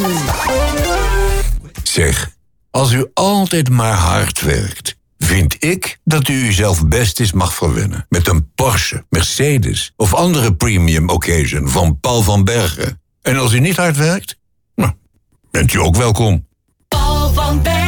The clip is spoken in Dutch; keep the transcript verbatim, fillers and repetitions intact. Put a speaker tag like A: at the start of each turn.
A: Zeg, als u altijd maar hard werkt, vind ik dat u uzelf best eens mag verwennen met een Porsche, Mercedes of andere premium occasion van Paul van Bergen. En als u niet hard werkt, nou, bent u ook welkom.
B: Paul van Bergen.